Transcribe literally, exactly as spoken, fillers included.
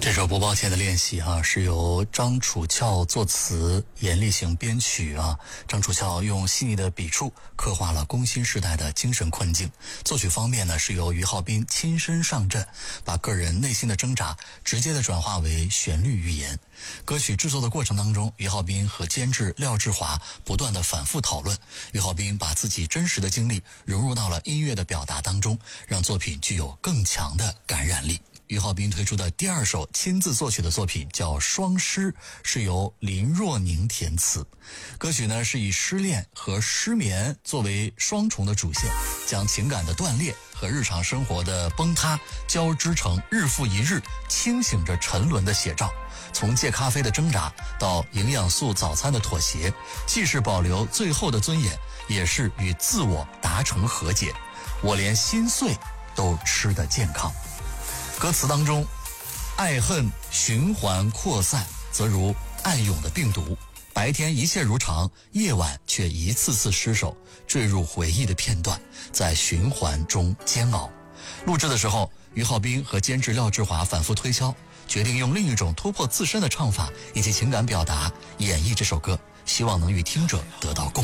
这首播报前的练习啊，是由张楚翘作词，严立行编曲啊。张楚翘用细腻的笔触刻画了工薪时代的精神困境。作曲方面呢，是由于浩斌亲身上阵，把个人内心的挣扎直接的转化为旋律语言。歌曲制作的过程当中，于浩斌和监制廖志华不断的反复讨论。于浩斌把自己真实的经历融入到了音乐的表达当中，让作品具有更强的感染力。于浩斌推出的第二首亲自作曲的作品叫《双失》，是由林若宁填词。歌曲呢是以失恋和失眠作为双重的主线，将情感的断裂和日常生活的崩塌交织成日复一日清醒着沉沦的写照。从戒咖啡的挣扎到营养素早餐的妥协，既是保留最后的尊严，也是与自我达成和解。我连心碎都吃得健康。歌词当中，爱恨循环扩散，则如暗涌的病毒。白天一切如常，夜晚却一次次失手，坠入回忆的片段，在循环中煎熬。录制的时候，于浩斌和监制廖志华反复推敲，决定用另一种突破自身的唱法以及情感表达演绎这首歌，希望能与听者得到共鸣。